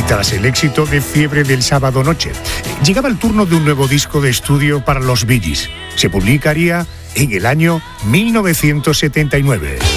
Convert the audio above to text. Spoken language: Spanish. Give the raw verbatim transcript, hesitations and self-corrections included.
tras el éxito de Fiebre del sábado noche. Llegaba el turno de un nuevo disco de estudio para los Bee Gees. Se publicaría en el año mil novecientos setenta y nueve.